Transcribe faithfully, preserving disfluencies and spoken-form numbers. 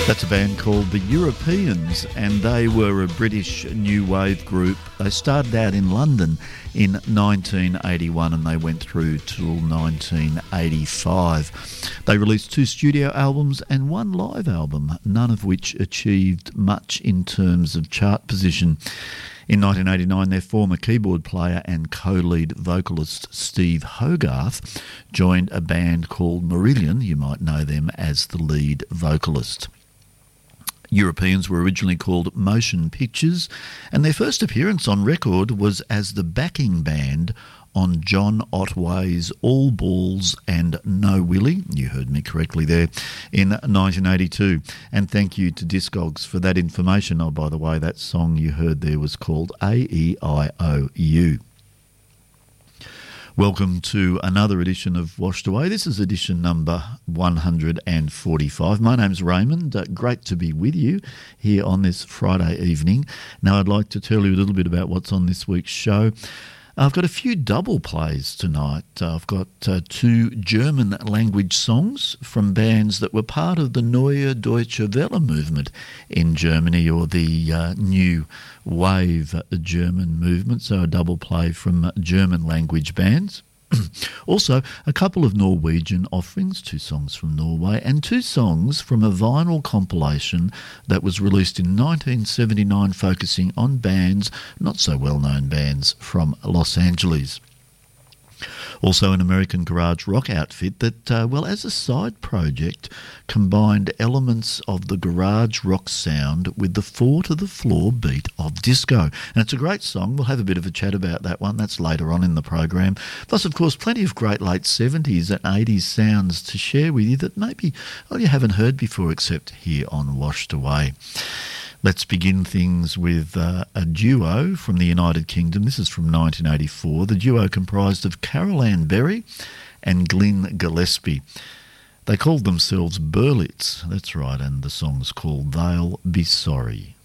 That's a band called the Europeans, and they were a British new wave group. They started out in London in nineteen eighty-one and they went through till nineteen eighty-five. They released two studio albums and one live album, none of which achieved much in terms of chart position. In nineteen eighty-nine, their former keyboard player and co-lead vocalist Steve Hogarth joined a band called Marillion. You might know them as the lead vocalist. Europeans were originally called Motion Pictures, and their first appearance on record was as the backing band on John Otway's All Balls and No Willie, you heard me correctly there, in nineteen eighty-two. And thank you to Discogs for that information. Oh, by the way, that song you heard there was called A E I O U. Welcome to another edition of Washed Away. This is edition number one hundred forty-five. My name's Raymond. Uh, great to be with you here on this Friday evening. Now, I'd like to tell you a little bit about what's on this week's show. I've got a few double plays tonight. Uh, I've got uh, two German language songs from bands that were part of the Neue Deutsche Welle movement in Germany, or the uh, new wave uh, German movement, so a double play from uh, German language bands. Also, a couple of Norwegian offerings, two songs from Norway, and two songs from a vinyl compilation that was released in nineteen seventy-nine focusing on bands, not so well-known bands, from Los Angeles. Also an American garage rock outfit that, uh, well, as a side project, combined elements of the garage rock sound with the four-to-the-floor beat of disco. And it's a great song. We'll have a bit of a chat about that one. That's later on in the program. Plus, of course, plenty of great late seventies and eighties sounds to share with you that maybe, well, you haven't heard before except here on Washed Away. Let's begin things with uh, a duo from the United Kingdom. This is from nineteen eighty-four. The duo comprised of Carol Ann Berry and Glyn Gillespie. They called themselves Berlitz. That's right, and the song's called They'll Be Sorry.